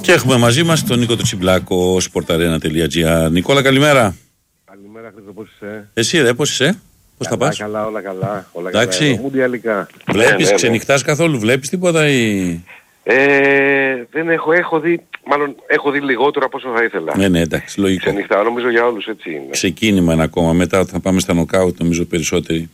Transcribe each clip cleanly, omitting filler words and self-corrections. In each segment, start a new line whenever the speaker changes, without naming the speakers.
Και έχουμε μαζί μας τον Νίκο Τσιμπλάκο, sportarena.gr. Νικόλα, καλημέρα.
Καλημέρα, Χρήστο, πώς είσαι?
Εσύ ρε, πώς είσαι? Πώς τα πας?
Καλά, όλα καλά.
Εντάξει.
Μουντιαλικά.
Βλέπεις, ξενυχτάς καθόλου, βλέπεις τίποτα ή...
Δεν έχω δει, μάλλον έχω δει λιγότερο από όσο θα ήθελα.
Ναι, εντάξει, λογικό.
Ξενυχτάω, νομίζω για όλους έτσι είναι.
Ξεκίνημα είναι ακόμα, μετά θα πάμε στα νοκάουτ, νομίζω περισσότεροι.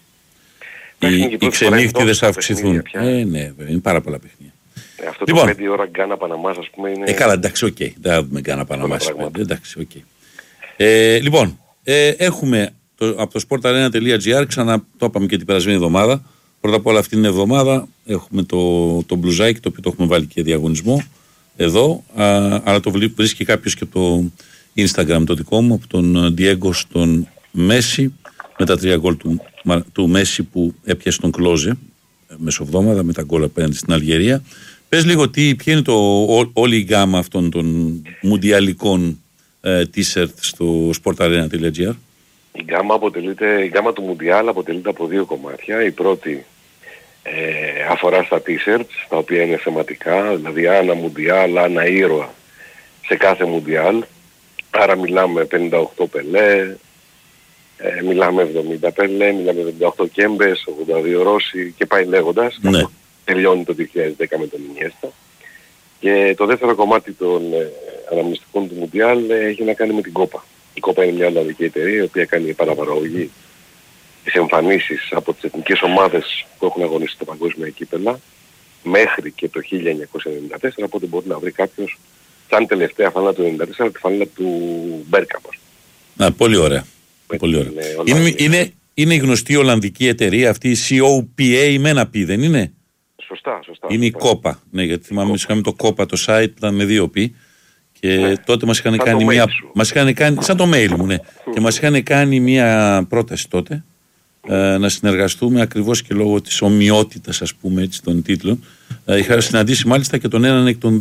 Οι ξενύχτιδες θα αυξηθούν. Ναι, είναι πάρα πολλά παιχνίδια.
Αυτό λοιπόν, το 5 ώρα Γκάνα Παναμάς, ας πούμε, είναι...
Καλά, εντάξει, οκ. Δεν θα δούμε Γκάνα Παναμάς. Εντάξει, οκ. Λοιπόν, έχουμε από το sportarena.gr, ξανά το είπαμε και την περασμένη εβδομάδα. Πρώτα απ' όλα αυτήν την εβδομάδα έχουμε το μπλουζάκι, το οποίο το έχουμε βάλει και διαγωνισμό εδώ, αλλά το βρίσκει κάποιος και το Instagram το δικό μου, από τον Diego στον Μέση, με τα 3 γκολ του Μέση που έπιασε τον Κλόζε μεσοβδόμαδα με τα γκολ απέναντι στην Αλγερία. Πες λίγο ποια είναι όλη η γκάμα αυτών των μουντιαλικών t-shirt στο sportarena.gr.
Η γκάμα του Μουντιάλ αποτελείται από 2 κομμάτια. Η πρώτη αφορά στα t-shirts, τα οποία είναι θεματικά, δηλαδή ένα Μουντιάλ, ένα ήρωα σε κάθε Μουντιάλ. Άρα μιλάμε 58 Πελέ, μιλάμε 70 Πελέ, μιλάμε 78 Κέμπες, 82 Ρώση και πάει λέγοντας.
Ναι.
Τελειώνει το 2010 με τον Ινιέστα. Και το δεύτερο κομμάτι των αναμνηστικών του Μουντιάλ έχει να κάνει με την Κόπα. Η Κόπα είναι μια ολλανδική εταιρεία η οποία κάνει παραπαραγωγή τις εμφανίσεις από τις εθνικές ομάδες που έχουν αγωνιστεί στα παγκόσμια κύπελλα μέχρι και το 1994, οπότε μπορεί να βρει κάποιος σαν τελευταία φανέλα του 1994 τη φανέλα του Μπέρκαμπας.
Πολύ ωραία. Πολύ ωραία. Είναι η γνωστή ολλανδική εταιρεία αυτή, η COPA με ένα P, δεν είναι?
Σωστά.
Είναι η Κόπα. Ναι, γιατί θυμάμαι ότι είχαμε το Κόπα, το site που ήταν με 2 P. Και τότε μας είχαν κάνει μια... σαν το mail μου, ναι. Και μας είχαν κάνει μια πρόταση τότε να συνεργαστούμε ακριβώς και λόγω της ομοιότητας, ας πούμε, έτσι, των τίτλων. Είχα συναντήσει μάλιστα και τον έναν εκ των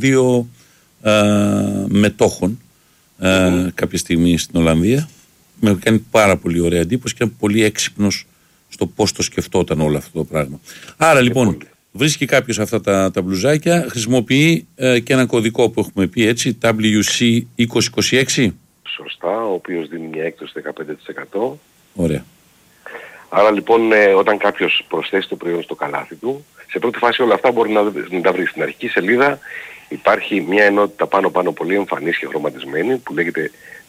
2 μετόχων κάποια στιγμή στην Ολλανδία. Με κάνει πάρα πολύ ωραία εντύπωση και ήταν πολύ έξυπνος στο πώς το σκεφτόταν όλο αυτό το πράγμα. Άρα λοιπόν... Βρίσκει κάποιος αυτά τα μπλουζάκια, χρησιμοποιεί και ένα κωδικό που έχουμε πει έτσι, WC2026.
Σωστά, ο οποίος δίνει μια έκπτωση 15%.
Ωραία.
Άρα λοιπόν όταν κάποιος προσθέσει το προϊόν στο καλάθι του, σε πρώτη φάση όλα αυτά μπορεί να τα βρει. Στην αρχική σελίδα υπάρχει μια ενότητα πάνω πολύ εμφανής και χρωματισμένη που λέγεται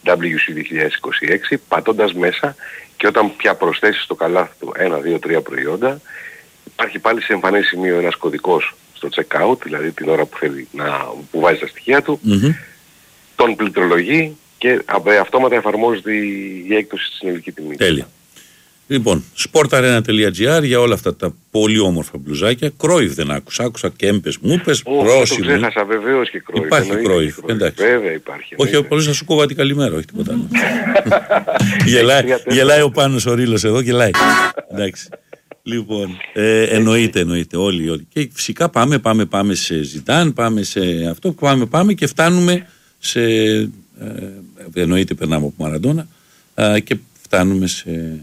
WC2026, πατώντας μέσα και όταν πια προσθέσει στο καλάθι του 1, 2, 3 προϊόντα, υπάρχει πάλι σε εμφανές σημείο ένας κωδικός στο checkout, δηλαδή την ώρα που θέλει που βάζει τα στοιχεία του, τον πληκτρολογεί και αυτόματα εφαρμόζεται η έκπτωση στη συνολική τιμή.
Τέλεια. Λοιπόν, sportarena.gr για όλα αυτά τα πολύ όμορφα μπλουζάκια. Κρόιβ δεν άκουσα Κέμπες, Μούπες, Ρώση.
Το ξέχασα, βεβαίως και Κρόιβ.
Υπάρχει Κρόιβ, εντάξει.
Βέβαια υπάρχει.
Όχι, πολλοί θα σου κόβα την καλημέρα, όχι τίποτα άλλο. Γελάει ο Πάνος ο Ρήλος εδώ, γελάει. Εντάξει. Λοιπόν, εννοείται όλοι. Και φυσικά πάμε σε Ζιντάν, πάμε σε αυτό, πάμε και φτάνουμε σε, εννοείται περνάμε από Μαραντόνα και φτάνουμε σε...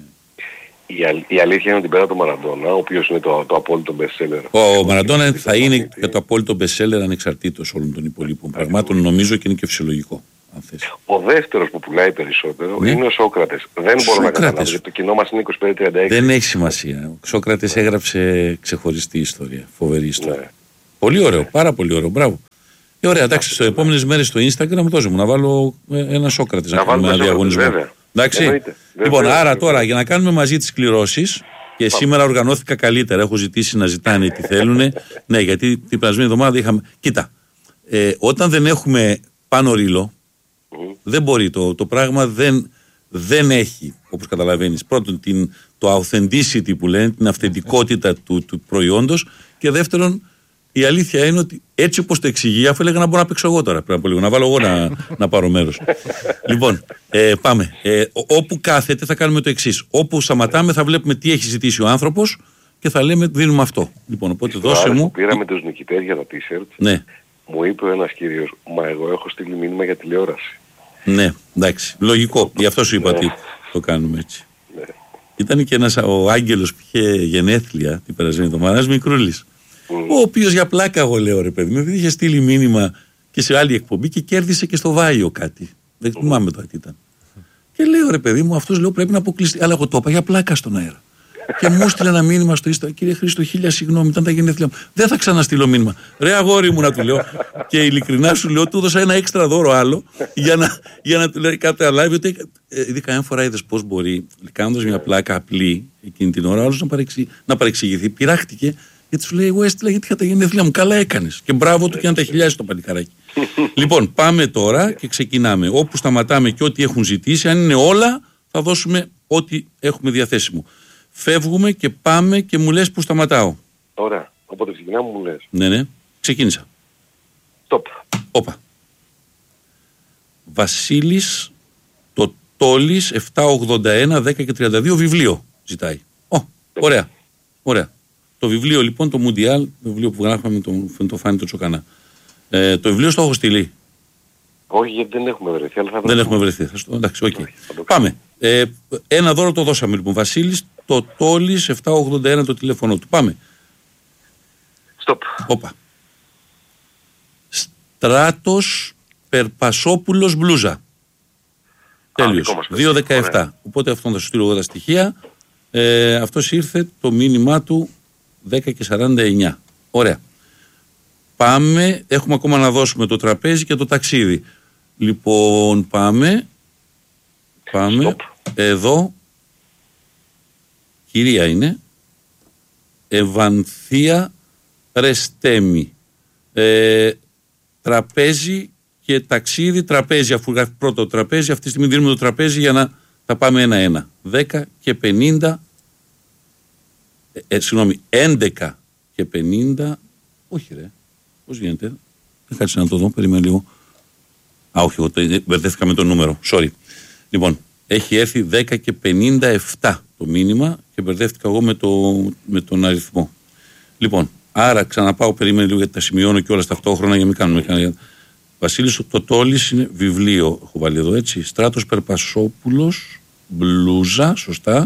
Η αλήθεια είναι ότι πέρα το Μαραντόνα, ο οποίος είναι το απόλυτο best seller.
Ο Μαραντόνα θα είναι και το απόλυτο best seller ανεξαρτήτως όλων των υπολείπων πραγμάτων, νομίζω, και είναι και φυσιολογικό.
Ο δεύτερος που πουλάει περισσότερο είναι ο Σόκρατες. Δεν μπορώ να καταλάβω, γιατί το κοινό μας είναι 25-36.
Δεν έχει σημασία. Ο Σόκρατες έγραψε ξεχωριστή ιστορία, φοβερή ιστορία. Πολύ ωραίο, πάρα πολύ ωραίο, μπράβο. Ωραία, εντάξει, στις επόμενες μέρες στο Instagram δώσε μου να βάλω ένα Σόκρατες να κάνουμε ένα διαγωνισμό. Εντάξει. Λοιπόν, άρα τώρα για να κάνουμε μαζί τις κληρώσεις, και σήμερα οργανώθηκα καλύτερα, έχω ζητήσει να ζητάνε τι θέλουν. Ναι, γιατί την περασμένη εβδομάδα είχαμε... Κοίτα, όταν δεν έχουμε πάνω ρήλο, δεν μπορεί, το πράγμα δεν έχει, όπως καταλαβαίνεις, πρώτον το authenticity που λένε, την αυθεντικότητα του προϊόντος, και δεύτερον η αλήθεια είναι ότι έτσι όπως το εξηγεί, αφού έλεγα να μπορώ να παίξω εγώ τώρα πριν από λίγο, να βάλω εγώ να πάρω μέρος. Λοιπόν, πάμε. Όπου κάθεται θα κάνουμε το εξής. Όπου σταματάμε θα βλέπουμε τι έχει ζητήσει ο άνθρωπος και θα λέμε δίνουμε αυτό. Λοιπόν, οπότε δώσε μου...
Πήραμε τους νικητές για τα t-shirts.
Ναι.
Μου είπε ένας κύριος, μα εγώ έχω στείλει μήνυμα για τηλεόραση.
Ναι, εντάξει, λογικό. Γι' αυτό σου είπα ότι το κάνουμε έτσι. Ναι. Ήταν και ο Άγγελος που είχε γενέθλια την περασμένη εβδομάδα, ένας μικρούλης. Ο οποίος για πλάκα, εγώ λέω, ρε παιδί μου, επειδή είχε στείλει μήνυμα και σε άλλη εκπομπή και κέρδισε και στο Βάιο κάτι. Δεν θυμάμαι τώρα τι ήταν. Και λέω ρε παιδί μου, αυτός λέω πρέπει να αποκλειστεί. Αλλά εγώ το είπα για πλάκα στον αέρα. Και μου έστειλε ένα μήνυμα στο Instagram. Κύριε Χρήστο, 1000 συγγνώμη, ήταν τα γενέθλια μου. Δεν θα ξαναστείλω μήνυμα. Ρε αγόρι μου να του λέω. Και ειλικρινά σου λέω, του έδωσα ένα έξτρα δώρο άλλο για να του λέει κάτι live. Ότι ήδη καμιά φορά είδες πώς μπορεί, κάνοντας μια πλάκα απλή εκείνη την ώρα, άλλος να παρεξηγηθεί. Πειράχτηκε γιατί σου λέει: εγώ έστειλα γιατί είχα τα γενέθλια μου. Καλά έκανες. Και μπράβο του και να τα χιλιάσει το παλικαράκι. Λοιπόν, πάμε τώρα και ξεκινάμε. Όπου σταματάμε και ό,τι έχουν ζητήσει, αν είναι όλα, θα δώσουμε ό,τι έχουμε διαθέσιμο. Φεύγουμε και πάμε και μου λες που σταματάω.
Ωραία. Οπότε ξεκινάμε μου λες.
Ναι. Ξεκίνησα.
Stop.
Όπα. Βασίλης το Τόλης 781 10 και 32 βιβλίο ζητάει. Ωραία. Το βιβλίο λοιπόν, το Μουντιάλ, το βιβλίο που γράφαμε με το Φάνη το Τσοκανά. Το βιβλίο στο έχω στείλει.
Όχι, γιατί δεν έχουμε βρεθεί. Αλλά
δεν έχουμε βρεθεί. Εντάξει, οκ. Πάμε. Ένα δώρο το δώσαμε λοιπόν. Βασίλης το Τόλης 781 το τηλέφωνο του. Πάμε.
Stop.
Όπα. Στράτος Περπασόπουλος Μπλούζα. Τέλειος. 2.17. Οπότε αυτόν θα σου στείλω εγώ τα στοιχεία. Αυτός ήρθε το μήνυμά του 10:49. Ωραία. Πάμε. Έχουμε ακόμα να δώσουμε το τραπέζι και το ταξίδι. Λοιπόν, πάμε.
Stop.
Εδώ. Κυρία είναι. Ευανθία Ρεστέμι. Τραπέζι και ταξίδι. Τραπέζι, αφού γράφει πρώτο τραπέζι, αυτή τη στιγμή δίνουμε το τραπέζι για να τα πάμε ένα-ένα. 10:50. 11:50. Όχι ρε. Πώς γίνεται. Δεν κάτσε να το δω. Περίμενε λίγο. Όχι, εγώ μπερδεύτηκα με το νούμερο. Sorry. Λοιπόν, έχει έρθει 10:57 το μήνυμα και μπερδεύτηκα εγώ με τον αριθμό. Λοιπόν, άρα ξαναπάω, περίμενε λίγο γιατί τα σημειώνω και όλα ταυτόχρονα για να μην κάνουμε κανένα. Βασίλης το Τόλης είναι βιβλίο, έχω βάλει εδώ έτσι. Στράτος Περπασόπουλος, Μπλούζα, σωστά.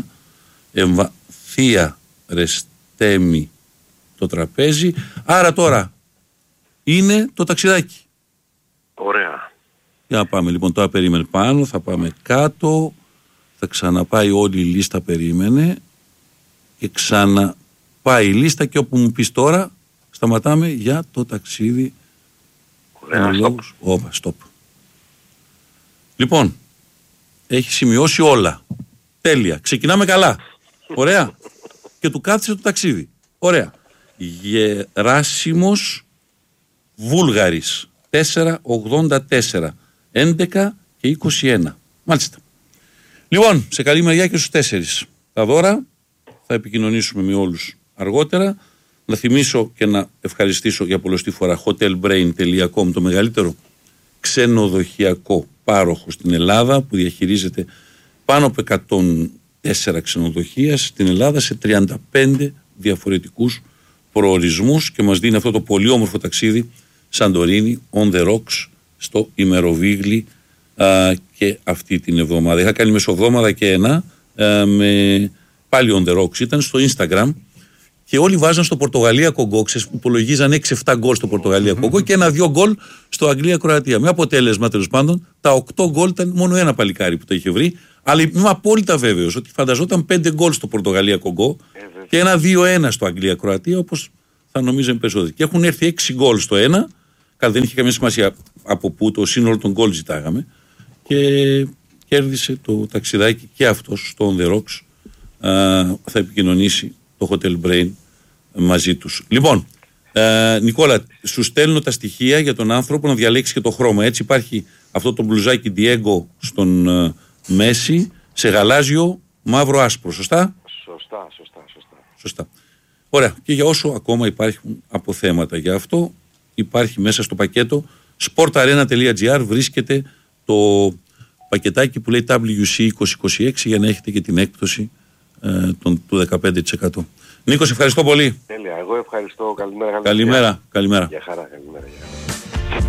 Ευανθία Ρεστέμι το τραπέζι. Άρα τώρα είναι το ταξιδάκι.
Ωραία.
Για να πάμε λοιπόν, τώρα περίμενε πάνω, θα πάμε κάτω, θα ξαναπάει όλη η λίστα, περίμενε και ξαναπάει η λίστα και όπου μου πεις τώρα σταματάμε για το ταξίδι.
Ωραία,
stop. Λοιπόν, έχει σημειώσει όλα. Τέλεια. Ξεκινάμε καλά. Ωραία. Και του κάθισε το ταξίδι. Ωραία. Γεράσιμος Βούλγαρης 484 11 και 21. Μάλιστα. Λοιπόν, σε καλή μεριά και στους 4. Τα δώρα θα επικοινωνήσουμε με όλους αργότερα. Να θυμίσω και να ευχαριστήσω για πολλωστή φορά hotelbrain.com, το μεγαλύτερο ξενοδοχειακό πάροχο στην Ελλάδα που διαχειρίζεται πάνω από 104 ξενοδοχεία στην Ελλάδα σε 35 διαφορετικούς προορισμούς και μας δίνει αυτό το πολύ όμορφο ταξίδι Σαντορίνη, on the rocks, στο ημεροβίγλι και αυτή την εβδομάδα. Είχα κάνει μεσοβδόμαδα και ένα με πάλι on the rocks, ήταν στο Instagram και όλοι βάζαν στο Πορτογαλία Κογκό, υπολογίζαν 6-7 γκολ στο Πορτογαλία Κογκό και 1-2 γκολ στο Αγγλία Κροατία. Με αποτέλεσμα τέλος πάντων τα 8 γκολ ήταν μόνο ένα παλικάρι που το είχε βρει, αλλά είμαι απόλυτα βέβαιος ότι φανταζόταν 5 γκολ στο Πορτογαλία Κογκό και 1-2-1 στο Αγγλία Κροατία, όπως θα νομίζαμε περισσότερο. Και έχουν έρθει 6 γκολ στο ένα. Καλά, δεν είχε καμία σημασία από πού, το σύνολο των γκολ ζητάγαμε. Και κέρδισε το ταξιδάκι και αυτός στο On The Rocks. Θα επικοινωνήσει το Hotel Brain μαζί τους. Λοιπόν, Νικόλα, σου στέλνω τα στοιχεία για τον άνθρωπο να διαλέξει και το χρώμα. Έτσι υπάρχει αυτό το μπλουζάκι Diego στον Μέση σε γαλάζιο, μαύρο, άσπρο. Σωστά? Σωστά. Ωραία. Και για όσο ακόμα υπάρχουν αποθέματα για αυτό, υπάρχει μέσα στο πακέτο sportarena.gr, βρίσκεται το πακετάκι που λέει WC2026 για να έχετε και την έκπτωση του 15%. Νίκο, σε ευχαριστώ πολύ.
Τέλεια. Εγώ ευχαριστώ. Καλημέρα.
Καλημέρα.
Γεια χαρά. Καλημέρα.